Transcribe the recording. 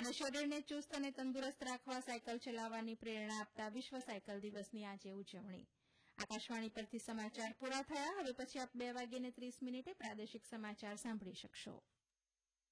અને શરીરને ચુસ્ત અને તંદુરસ્ત રાખવા સાયકલ ચલાવવાની પ્રેરણા આપતા વિશ્વ સાયકલ દિવસની આજે ઉજવણી. આકાશવાણી પરથી સમાચાર પૂરા થયા. હવે પછી આપ 2:30 પ્રાદેશિક સમાચાર સાંભળી શકશો.